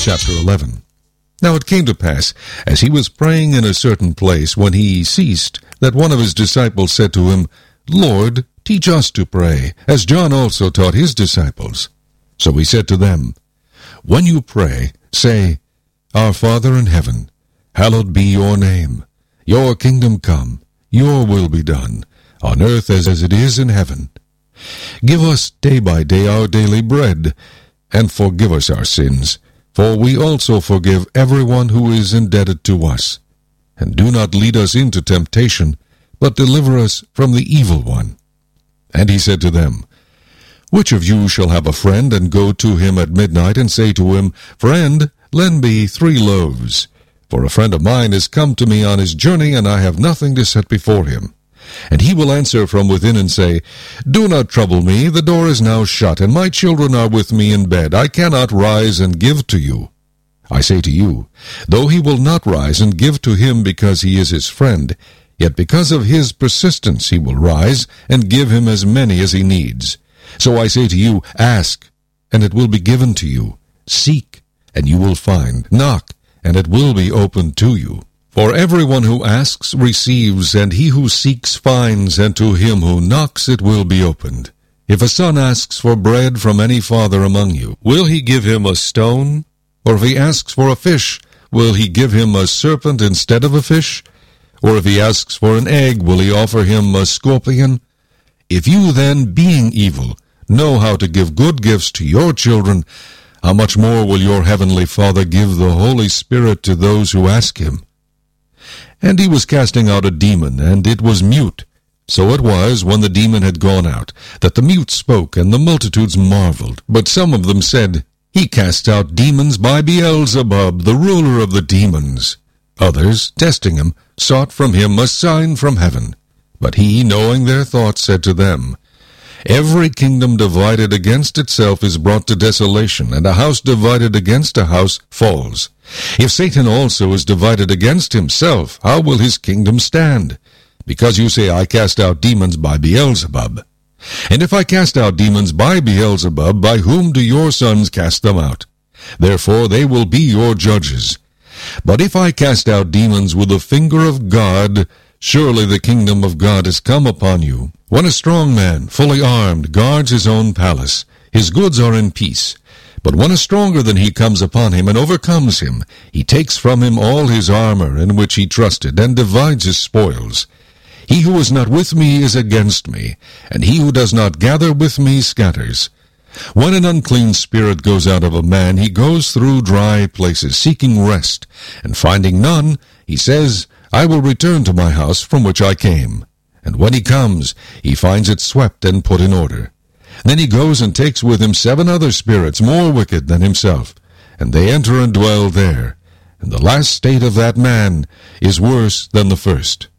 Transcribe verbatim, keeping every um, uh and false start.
Chapter eleven. Now it came to pass, as he was praying in a certain place, when he ceased, that one of his disciples said to him, Lord, teach us to pray, as John also taught his disciples. So he said to them, When you pray, say, Our Father in heaven, hallowed be your name. Your kingdom come, your will be done, on earth as, as it is in heaven. Give us day by day our daily bread, and forgive us our sins, for we also forgive everyone who is indebted to us. And do not lead us into temptation, but deliver us from the evil one. And he said to them, Which of you shall have a friend, and go to him at midnight, and say to him, Friend, lend me three loaves, for a friend of mine is come to me on his journey, and I have nothing to set before him. And he will answer from within and say, Do not trouble me, the door is now shut, and my children are with me in bed. I cannot rise and give to you. I say to you, though he will not rise and give to him because he is his friend, yet because of his persistence he will rise and give him as many as he needs. So I say to you, Ask, and it will be given to you. Seek, and you will find. Knock, and it will be opened to you. For everyone who asks receives, and he who seeks finds, and to him who knocks it will be opened. If a son asks for bread from any father among you, will he give him a stone? Or if he asks for a fish, will he give him a serpent instead of a fish? Or if he asks for an egg, will he offer him a scorpion? If you then, being evil, know how to give good gifts to your children, how much more will your heavenly Father give the Holy Spirit to those who ask him? And he was casting out a demon, and it was mute. So it was, when the demon had gone out, that the mute spoke, and the multitudes marveled. But some of them said, He casts out demons by Beelzebub, the ruler of the demons. Others, testing him, sought from him a sign from heaven. But he, knowing their thoughts, said to them, Every kingdom divided against itself is brought to desolation, and a house divided against a house falls. If Satan also is divided against himself, how will his kingdom stand? Because you say, I cast out demons by Beelzebub. And if I cast out demons by Beelzebub, by whom do your sons cast them out? Therefore they will be your judges. But if I cast out demons with the finger of God, surely the kingdom of God is come upon you. When a strong man, fully armed, guards his own palace, his goods are in peace. But when a stronger than he comes upon him and overcomes him, he takes from him all his armor in which he trusted, and divides his spoils. He who is not with me is against me, and he who does not gather with me scatters. When an unclean spirit goes out of a man, he goes through dry places, seeking rest, and finding none, he says, I will return to my house from which I came. And when he comes, he finds it swept and put in order. Then he goes and takes with him seven other spirits more wicked than himself, and they enter and dwell there. And the last state of that man is worse than the first.